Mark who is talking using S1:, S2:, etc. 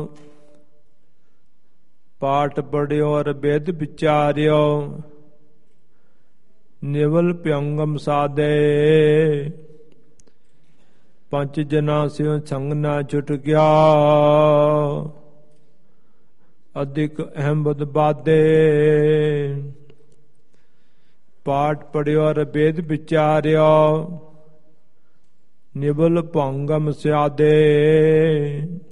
S1: ਪਾਠ ਪੜਿਓ ਅਰ ਬੇਦ ਵਿਚਾਰਿਓ ਨਿਵਲ ਪਿਅੰਗਮ ਸਾਧੇ ਪੰਜ ਜਨਾ ਸਿਉ ਸੰਗ ਨਾ ਛੁਟ ਗਿਆ ਅਧਿਕ ਅਹਿਮਦ ਬਾਦੇ ਪਾਠ ਪੜਿਓ ਅਰ ਬੇਦ ਵਿਚਾਰਿਓ ਨਿਵਲ ਭੰਗਮ ਸਿਆਦੇ